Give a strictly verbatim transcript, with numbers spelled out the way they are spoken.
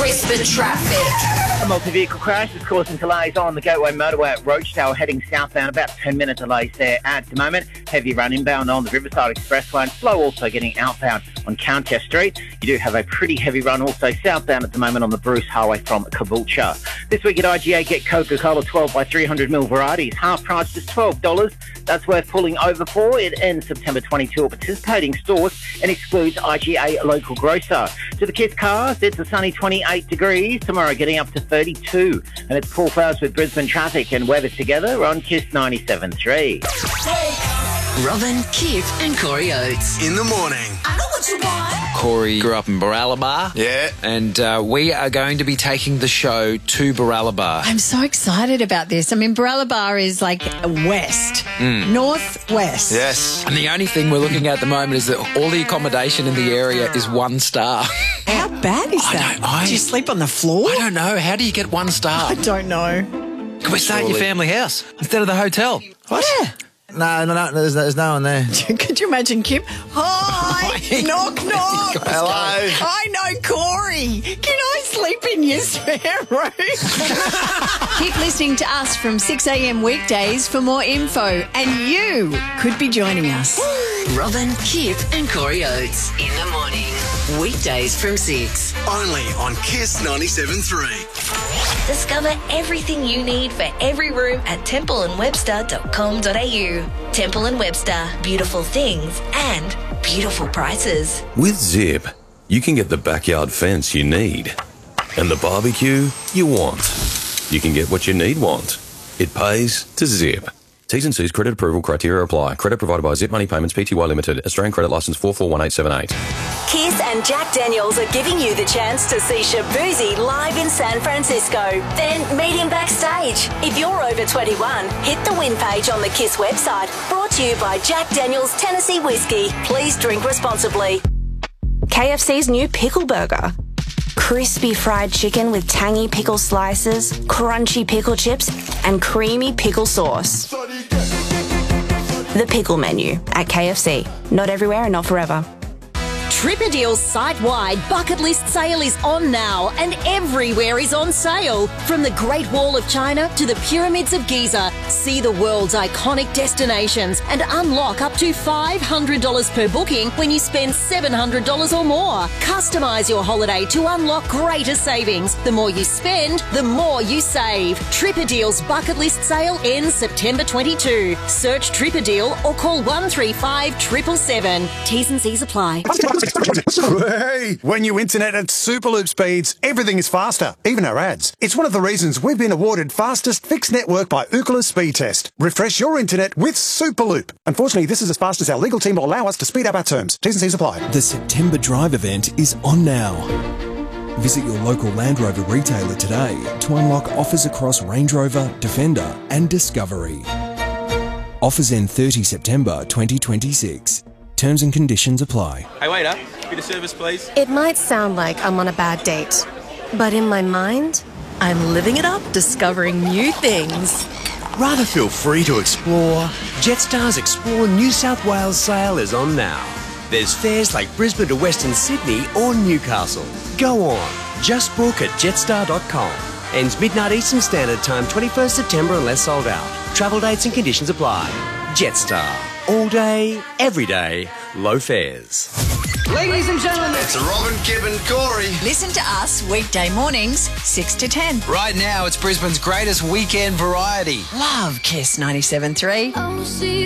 Brisbane traffic. A multi-vehicle crash is causing delays on the Gateway Motorway at Rochedale, heading southbound. About ten-minute delays there at the moment. Heavy run inbound on the Riverside Expressway, and slow also getting outbound on Countess Street. You do have a pretty heavy run also southbound at the moment on the Bruce Highway from Caboolture. This week at I G A, get Coca-Cola twelve by three hundred mil varieties. Half price just twelve dollars. That's worth pulling over for. It ends September twenty-second at participating stores and excludes I G A local grocer. To the Kiss cars, it's a sunny twenty-eight degrees. Tomorrow getting up to thirty-two. And it's Paul Flowers with Brisbane traffic and weather together on Kiss ninety-seven point three. Robin, Kip and Corey Oates. In the morning. I know what you want. Corey grew up in Baralaba. Yeah. And uh, we are going to be taking the show to Baralaba. I'm so excited about this. I mean, Baralaba is like west, Mm. northwest. Yes. And the only thing we're looking at at the moment is that all the accommodation in the area is one star. How bad is I that? don't- I- Do you sleep on the floor? I don't know. How do you get one star? I don't know. Can we stay at your family house instead of the hotel? What? Yeah. No, no, no, there's, there's no one there. Could you imagine Kip? Hi, knock, knock. Hello. I know Corey. Can I sleep in your spare room? Keep listening to us from six a.m. weekdays for more info, and you could be joining us. Robin, Kip and Corey Oates. In the morning. Weekdays from six. Only on Kiss ninety-seven point three. Discover everything you need for every room at temple and webster dot com dot a u. Temple and Webster, beautiful things and beautiful prices. With Zip, you can get the backyard fence you need and the barbecue you want. You can get what you need want. It pays to Zip. T's and C's credit approval criteria apply. Credit provided by Zip Money Payments Pty Limited. Australian credit licence four four one eight seven eight. Kiss and Jack Daniels are giving you the chance to see Shabuzi live in San Francisco. Then meet him backstage. If you're over twenty-one, hit the win page on the Kiss website. Brought to you by Jack Daniels Tennessee Whiskey. Please drink responsibly. K F C's new pickle burger. Crispy fried chicken with tangy pickle slices, crunchy pickle chips, and creamy pickle sauce. The pickle menu at K F C. Not everywhere and not forever. Tripperdeal's site-wide bucket list sale is on now, and everywhere is on sale. From the Great Wall of China to the Pyramids of Giza, see the world's iconic destinations and unlock up to five hundred dollars per booking when you spend seven hundred dollars or more. Customise your holiday to unlock greater savings. The more you spend, the more you save. Tripperdeal's bucket list sale ends September twenty-second. Search Tripperdeal or call one three five seven seven seven. T's and C's apply. Hey, when you internet at Superloop speeds, everything is faster, even our ads. It's one of the reasons we've been awarded fastest fixed network by Ookla Speed Test. Refresh your internet with Superloop. Unfortunately, this is as fast as our legal team will allow us to speed up our terms. T's and C's apply. The September Drive event is on now. Visit your local Land Rover retailer today to unlock offers across Range Rover, Defender and Discovery. Offers end thirtieth September twenty twenty-six. Terms and conditions apply. Hey waiter, bit of service please. It might sound like I'm on a bad date, but in my mind, I'm living it up, discovering new things. Rather feel free to explore. Jetstar's Explore New South Wales sale is on now. There's fares like Brisbane to Western Sydney or Newcastle. Go on, just book at jetstar dot com. Ends midnight Eastern Standard Time, twenty-first September unless sold out. Travel dates and conditions apply. Jetstar. All day, every day, low fares. Ladies and gentlemen, It's Robin, Kip and Corey. Listen to us weekday mornings, six to ten. Right now, it's Brisbane's greatest weekend variety. Love Kiss ninety-seven point three.